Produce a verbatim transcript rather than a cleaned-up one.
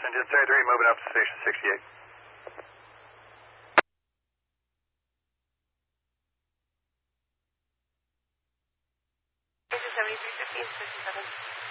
Engine thirty-three, moving up to station sixty-eight. Station seventy-three fifty, sixty-seven.